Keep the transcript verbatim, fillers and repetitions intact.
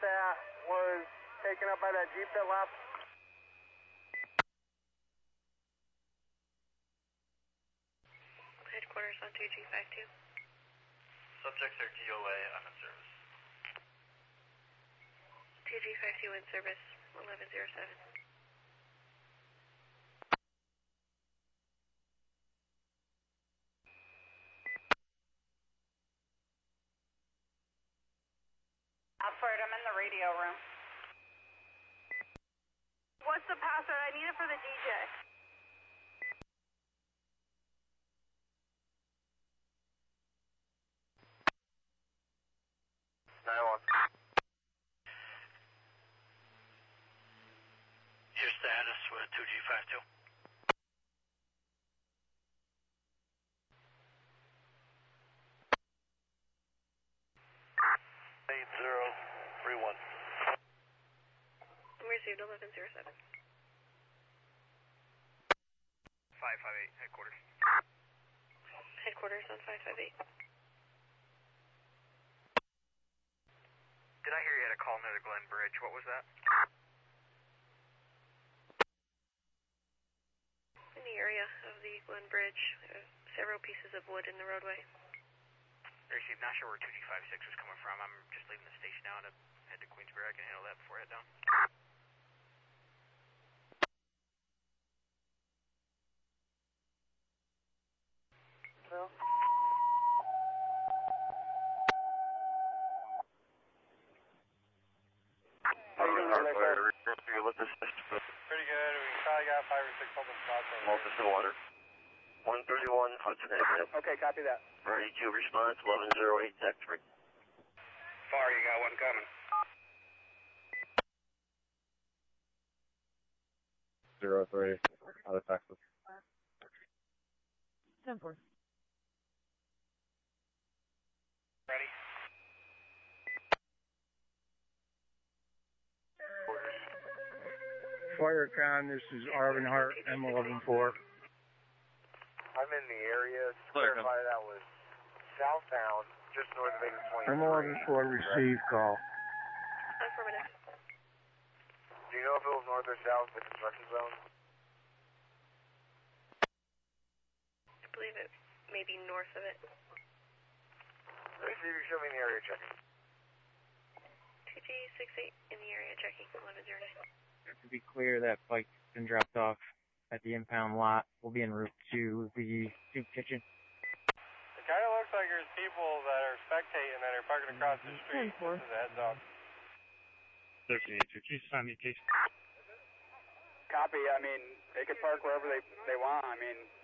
that was taken up by that Jeep that left? Headquarters on two G five two. Subjects are D O A, I'm in service. two G five two in service, eleven zero seven. Alfred, I'm in the radio room. What's the password? I need it for the D J. nine one. Your status with two G five two. eight zero three one. Received eleven zero seven. five five eight, headquarters. Headquarters on five five eight. Did I hear you had a call near the Glen Bridge? What was that? In the area of the Glen Bridge, uh, several pieces of wood in the roadway. Received, not sure where two G five six was coming from. I'm just leaving the station now to head to Queensbury. I can handle that before I head down. Phil? How you doing over there, sir? Pretty good. We probably got five or six open spots over Multis to water. one thirty-one Hudson Avenue. Okay, copy that. Ready to response, eleven zero eight, Tech three. Far, you got one coming. Zero three, out of Texas. ten four. Ready? Firecon, this is Arvin Hart, M eleven four. I'm in the area. To Clear, clarify, that was southbound, just north of eight twenty-three. M eleven four, receive call. Affirmative. Do you know if it was north or south of the construction zone? I believe it may be north of it. Let me see if you show me in the area checking. two G six eight in the area checking, eleven zero nine. To be clear, that bike's been dropped off at the impound lot. We'll be en route to the soup kitchen. It kind of looks like there's people that are spectating that are parking across the street. This is a heads up. thirteen eight two, can you sign me a case? Copy. I mean, they can park wherever they, they want. I mean,